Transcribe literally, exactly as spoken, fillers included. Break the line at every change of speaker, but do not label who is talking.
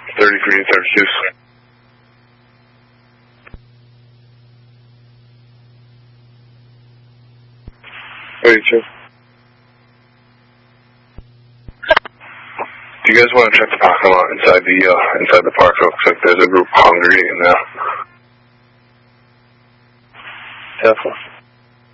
thirty-three and thirty-two. thirty-two. Do you guys want to check the parking lot inside the uh, inside the park? Looks like there's a group congregating now.
Careful.